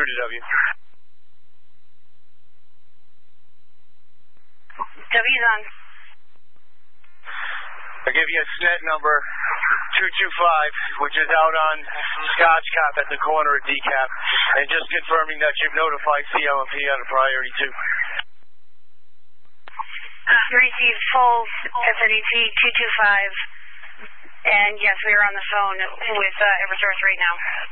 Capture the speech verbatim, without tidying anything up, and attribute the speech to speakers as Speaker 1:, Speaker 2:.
Speaker 1: through to W.
Speaker 2: W's on.
Speaker 1: I'll give you a S N E T number two two five, which is out on Scotch Cop at the corner of D CAP, and just confirming that you've notified C L M P on a priority two.
Speaker 2: Uh, received full S N E T two two five, and yes, we are on the phone with uh, Eversource right now.